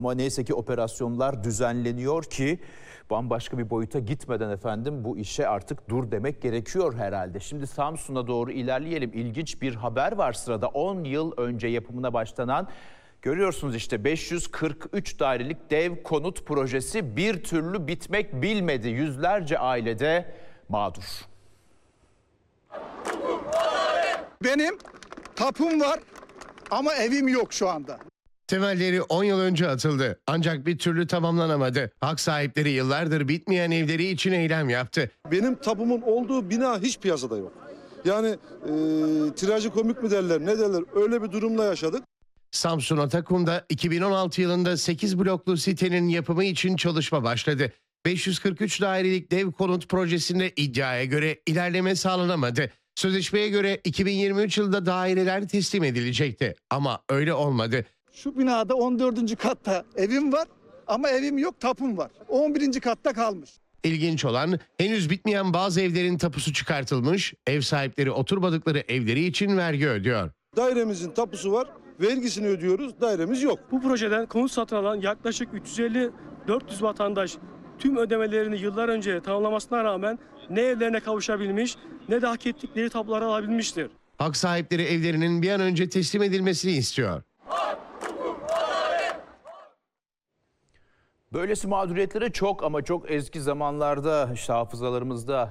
Ama neyse ki operasyonlar düzenleniyor ki bambaşka bir boyuta gitmeden efendim bu işe artık dur demek gerekiyor herhalde. Şimdi Samsun'a doğru ilerleyelim. İlginç bir haber var sırada. 10 yıl önce yapımına başlanan, görüyorsunuz işte 543 dairelik dev konut projesi bir türlü bitmek bilmedi. Yüzlerce ailede mağdur. Benim tapum var ama evim yok şu anda. Temelleri 10 yıl önce atıldı ancak bir türlü tamamlanamadı. Hak sahipleri yıllardır bitmeyen evleri için eylem yaptı. Benim tapumun olduğu bina hiç piyasada yok. Yani trajikomik mi derler ne derler, öyle bir durumla yaşadık. Samsun Atakum'da 2016 yılında 8 bloklu sitenin yapımı için çalışma başladı. 543 dairelik dev konut projesinde iddiaya göre ilerleme sağlanamadı. Sözleşmeye göre 2023 yılında daireler teslim edilecekti ama öyle olmadı. Şu binada 14. katta evim var ama evim yok, tapum var. 11. katta kalmış. İlginç olan henüz bitmeyen bazı evlerin tapusu çıkartılmış, ev sahipleri oturmadıkları evleri için vergi ödüyor. Dairemizin tapusu var, vergisini ödüyoruz, dairemiz yok. Bu projeden konut satın alan yaklaşık 350-400 vatandaş tüm ödemelerini yıllar önce tamamlamasına rağmen ne evlerine kavuşabilmiş ne de hak ettikleri tapuları alabilmiştir. Hak sahipleri evlerinin bir an önce teslim edilmesini istiyor. Böylesi mağduriyetlere çok ama çok eski zamanlarda işte hafızalarımızda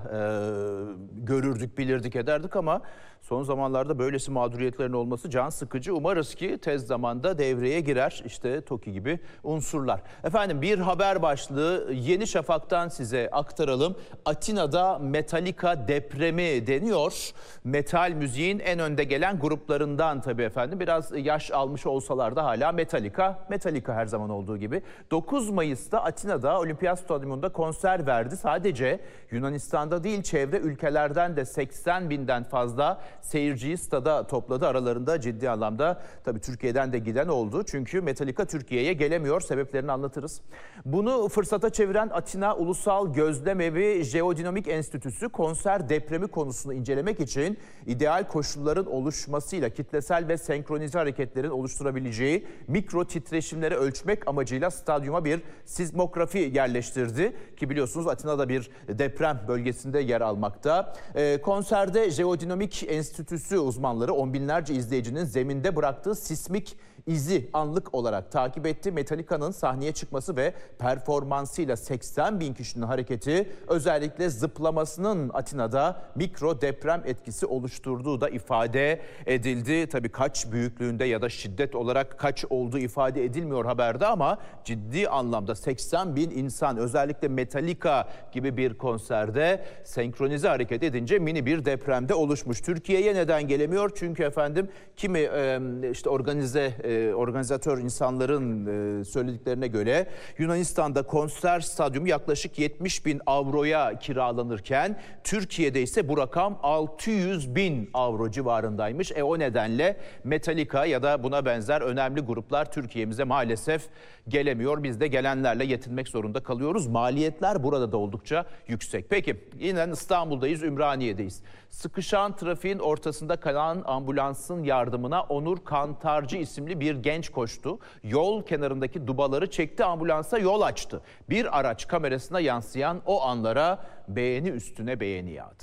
görürdük, bilirdik, ederdik ama son zamanlarda böylesi mağduriyetlerin olması can sıkıcı. Umarız ki tez zamanda devreye girer işte TOKİ gibi unsurlar. Efendim bir haber başlığı Yeni Şafak'tan size aktaralım. Atina'da Metallica depremi deniyor. Metal müziğin en önde gelen gruplarından tabii efendim. Biraz yaş almış olsalar da hala Metallica her zaman olduğu gibi. 9 Mayıs'ta Atina'da Olimpiyat Stadyumunda konser verdi. Sadece Yunanistan'da değil çevre ülkelerden de 80 binden fazla seyirciyi stada topladı. Aralarında ciddi anlamda tabii Türkiye'den de giden oldu. Çünkü Metallica Türkiye'ye gelemiyor. Sebeplerini anlatırız. Bunu fırsata çeviren Atina Ulusal Gözlemevi Jeodinamik Enstitüsü konser depremi konusunu incelemek için ideal koşulların oluşmasıyla kitlesel ve senkronize hareketlerin oluşturabileceği mikro titreşimleri ölçmek amacıyla stadyuma bir sismografi yerleştirdi. Ki biliyorsunuz Atina'da bir deprem bölgesinde yer almakta. Konserde Jeodinamik Enstitüsü uzmanları on binlerce izleyicinin zeminde bıraktığı sismik izi anlık olarak takip etti. Metallica'nın sahneye çıkması ve performansıyla 80 bin kişinin hareketi özellikle zıplamasının Atina'da mikro deprem etkisi oluşturduğu da ifade edildi. Tabii kaç büyüklüğünde ya da şiddet olarak kaç olduğu ifade edilmiyor haberde ama ciddi anlamda 80 bin insan özellikle Metallica gibi bir konserde senkronize hareket edince mini bir depremde oluşmuş. Türkiye'ye neden gelemiyor? Çünkü efendim kimi işte organizatör insanların söylediklerine göre Yunanistan'da konser stadyumu yaklaşık 70 bin avroya kiralanırken Türkiye'de ise bu rakam 600 bin avro civarındaymış. O nedenle Metallica ya da buna benzer önemli gruplar Türkiye'mize maalesef gelemiyor. Biz de gelenlerle yetinmek zorunda kalıyoruz. Maliyetler burada da oldukça yüksek. Peki yine İstanbul'dayız, Ümraniye'deyiz. Sıkışan trafiğin ortasında kalan ambulansın yardımına Onur Kantarcı isimli bir genç koştu. Yol kenarındaki dubaları çekti, ambulansa yol açtı. Bir araç kamerasına yansıyan o anlara beğeni üstüne beğeni yağdı.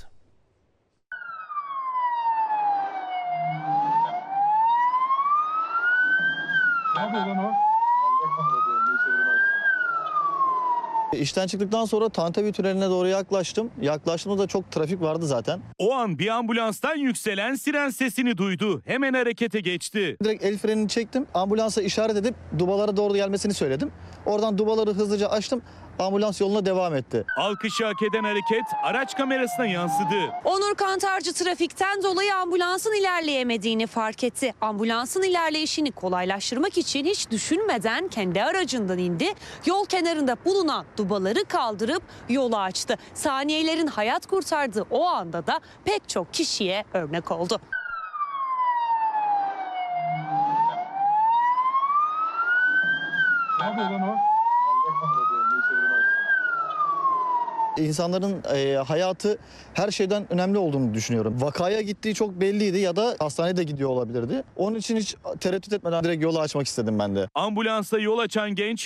Ne yapıyor lan o? İşten çıktıktan sonra Tantavi Tüneli'ne doğru yaklaştım. Yaklaştığımda da çok trafik vardı zaten. O an bir ambulanstan yükselen siren sesini duydu. Hemen harekete geçti. Direkt el frenini çektim. Ambulansa işaret edip dubalara doğru gelmesini söyledim. Oradan dubaları hızlıca açtım. Ambulans yoluna devam etti. Alkışı hak eden hareket araç kamerasına yansıdı. Onur Kantarcı trafikten dolayı ambulansın ilerleyemediğini fark etti. Ambulansın ilerleyişini kolaylaştırmak için hiç düşünmeden kendi aracından indi. Yol kenarında bulunan dubaları kaldırıp yolu açtı. Saniyelerin hayat kurtardığı o anda da pek çok kişiye örnek oldu. Ne yapıyor lan o? İnsanların hayatı her şeyden önemli olduğunu düşünüyorum. Vakaya gittiği çok belliydi ya da hastaneye de gidiyor olabilirdi. Onun için hiç tereddüt etmeden direkt yolu açmak istedim ben de. Ambulansa yol açan genç